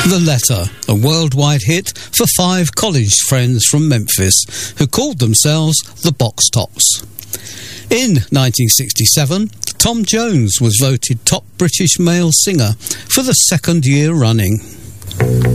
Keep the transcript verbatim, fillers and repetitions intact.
The Letter, a worldwide hit for five college friends from Memphis who called themselves the Box Tops. In nineteen sixty-seven, Tom Jones was voted top British male singer for the second year running.